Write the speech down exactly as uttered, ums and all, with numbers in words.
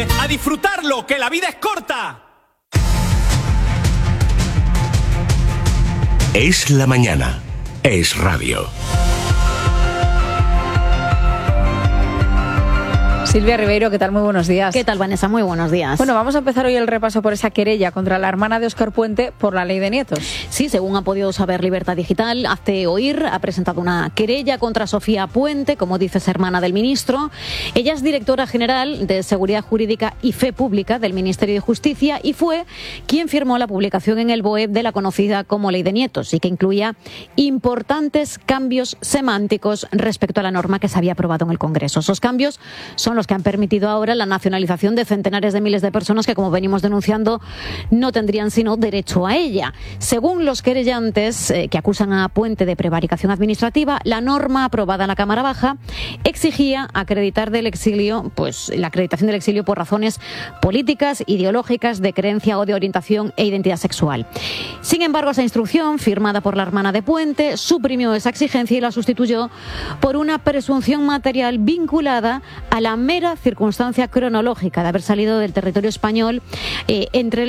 Puente, a disfrutarlo, que la vida es corta. Es la mañana. Es radio. Silvia Ribeiro, ¿qué tal? Muy buenos días. ¿Qué tal, Vanessa? Muy buenos días. Bueno, vamos a empezar hoy el repaso por esa querella contra la hermana de Óscar Puente por la ley de nietos. Sí, según ha podido saber Libertad Digital, Hazte Oír ha presentado una querella contra Sofía Puente, como dices, hermana del ministro. Ella es directora general de Seguridad Jurídica y Fe Pública del Ministerio de Justicia y fue quien firmó la publicación en el B O E de la conocida como ley de nietos y que incluía importantes cambios semánticos respecto a la norma que se había aprobado en el Congreso. Esos cambios son los que han permitido ahora la nacionalización de centenares de miles de personas que, como venimos denunciando, no tendrían sino derecho a ella. Según los querellantes eh, que acusan a Puente de prevaricación administrativa, la norma aprobada en la Cámara Baja exigía acreditar del exilio, pues la acreditación del exilio por razones políticas, ideológicas, de creencia o de orientación e identidad sexual. Sin embargo, esa instrucción, firmada por la hermana de Puente, suprimió esa exigencia y la sustituyó por una presunción material vinculada a la mera circunstancia cronológica de haber salido del territorio español eh, entre